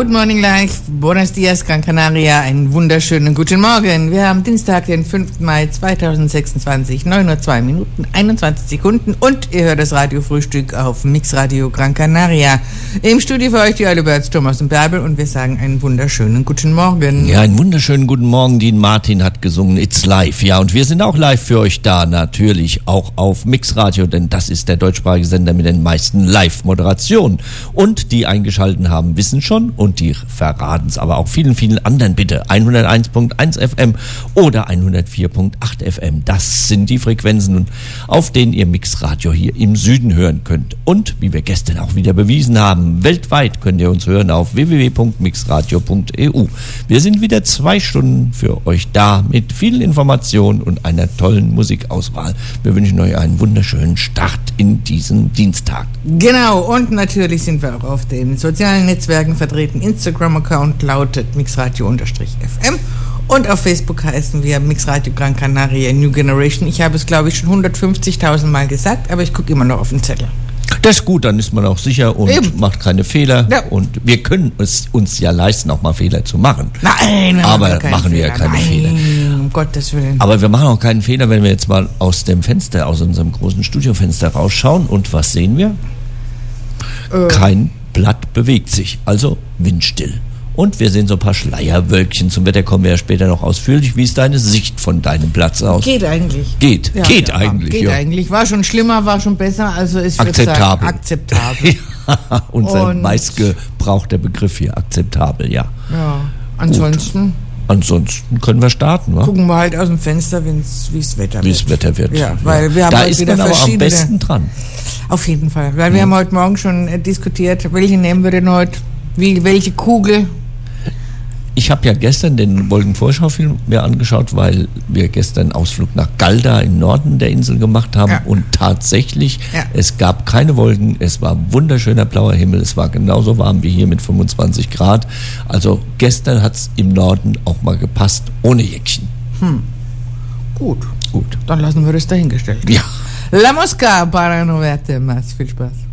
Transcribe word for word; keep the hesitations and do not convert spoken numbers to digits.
Good Morning Live, Buenos Dias, Gran Canaria, einen wunderschönen guten Morgen. Wir haben Dienstag, den fünften Mai zweitausendsechsundzwanzig, neun Uhr zwei Minuten, einundzwanzig Sekunden und ihr hört das Radiofrühstück auf Mixradio Gran Canaria. Im Studio für euch die Early Birds, Thomas und Bärbel, und wir sagen einen wunderschönen guten Morgen. Ja, einen wunderschönen guten Morgen. Dean Martin hat gesungen It's Live. Ja, und wir sind auch live für euch da, natürlich auch auf Mixradio, denn das ist der deutschsprachige Sender mit den meisten Live-Moderationen. Und die eingeschalten haben, wissen schon, und die verraten es aber auch vielen, vielen anderen bitte. hunderteins Komma eins F M oder hundertvier Komma acht F M. Das sind die Frequenzen, auf denen ihr Mixradio hier im Süden hören könnt. Und, wie wir gestern auch wieder bewiesen haben, weltweit könnt ihr uns hören auf w w w Punkt mixradio Punkt e u. Wir sind wieder zwei Stunden für euch da mit vielen Informationen und einer tollen Musikauswahl. Wir wünschen euch einen wunderschönen Start in diesen Dienstag. Genau, und natürlich sind wir auch auf den sozialen Netzwerken vertreten. Instagram-Account lautet mixradio-F M und auf Facebook heißen wir Mixradio Gran Canaria New Generation. Ich habe es, glaube ich, schon hundertfünfzigtausend Mal gesagt, aber ich gucke immer noch auf den Zettel. Das ist gut, dann ist man auch sicher und Eben. macht keine Fehler. Ja. Und wir können es uns ja leisten, auch mal Fehler zu machen. Nein, wir aber machen, machen wir ja keine Nein, Fehler. Um Gottes Willen. Aber wir machen auch keinen Fehler, wenn wir jetzt mal aus dem Fenster, aus unserem großen Studiofenster rausschauen. Und was sehen wir? Äh. Kein Blatt bewegt sich, also windstill. Und wir sehen so ein paar Schleierwölkchen. Zum Wetter kommen wir ja später noch ausführlich. Wie ist deine Sicht von deinem Platz aus? Geht eigentlich. Geht, ja, geht ja, eigentlich. Geht ja. eigentlich. War schon schlimmer, war schon besser. Also ist akzeptabel. akzeptabel. Ja, unser Und meistgebrauchter Begriff hier, akzeptabel, ja. Ja, ansonsten... Gut. Ansonsten können wir starten, wa? Gucken wir halt aus dem Fenster, wie es Wetter Wie's wird. Wetter wird. Ja, weil wir haben da heute ist wieder man aber am verschiedene... besten dran. Auf jeden Fall, weil wir Mhm. haben heute Morgen schon äh, diskutiert, welche nehmen wir denn heute, wie, welche Kugel. Ich habe ja gestern den Wolkenvorschau-Film mir angeschaut, weil wir gestern einen Ausflug nach Galda im Norden der Insel gemacht haben. Ja. Und tatsächlich, Ja. es gab keine Wolken, es war wunderschöner blauer Himmel, es war genauso warm wie hier mit fünfundzwanzig Grad. Also gestern hat es im Norden auch mal gepasst, ohne Jäckchen. Hm. Gut. Gut. Dann lassen wir das dahingestellt. Ja. La Mosca para no verte más. Viel Spaß.